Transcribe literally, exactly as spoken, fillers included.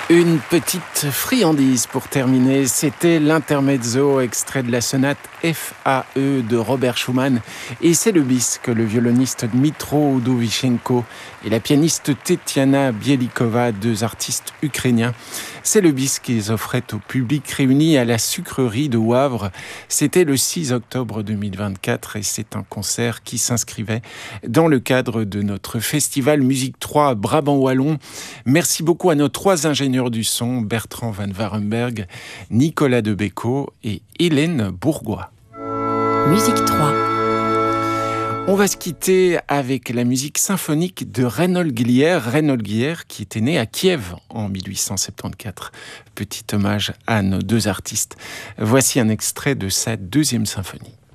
Une petite friandise pour terminer, c'était l'intermezzo extrait de la sonate F A E de Robert Schumann, et c'est le bis que le violoniste Dmytro Udovichenko et la pianiste Tetiana Bielikova, deux artistes ukrainiens, c'est le bis qu'ils offraient au public réuni à la sucrerie de Wavre. C'était le six octobre deux mille vingt-quatre et c'est un concert qui s'inscrivait dans le cadre de notre festival Musique trois Brabant Wallon. Merci beaucoup à nos trois ingénieurs du son, Bertrand Van Varenberg, Nicolas Debecco et Hélène Bourgois. Musique trois. On va se quitter avec la musique symphonique de Reinhold Glier, Reinhold Glier qui était né à Kiev en mille huit cent soixante-quatorze. Petit hommage à nos deux artistes. Voici un extrait de sa deuxième symphonie.